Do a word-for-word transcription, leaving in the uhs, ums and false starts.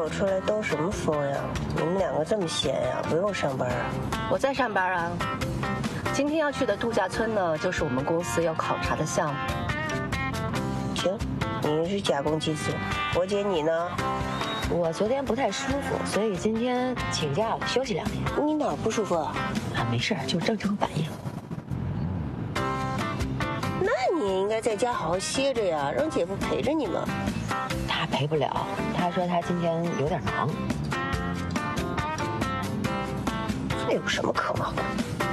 出来兜什么风呀？你们两个这么闲呀，不用上班啊？ 我在上班啊。今天要去的度假村呢，就是我们公司要考察的项目。 行，你是假公济私。我姐你呢？ 我昨天不太舒服，所以今天请假了，休息两天。 你哪儿不舒服啊？ 啊，没事，就正常反应。 那你也应该在家好好歇着呀，让姐夫陪着你嘛。 他陪不了，他说他今天有点忙。 这有什么可忙的？